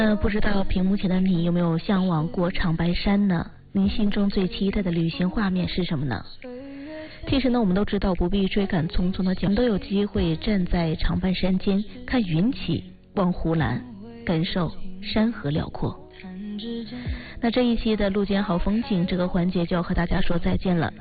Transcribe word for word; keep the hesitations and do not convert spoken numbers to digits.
呃，不知道屏幕前的你有没有向往过长白山呢？您心中最期待的旅行画面是什么呢？其实呢，我们都知道不必追赶匆匆的脚，都有机会站在长白山间，看云起，望湖蓝，感受山河辽阔。那这一期的路见好风景这个环节就要和大家说再见了。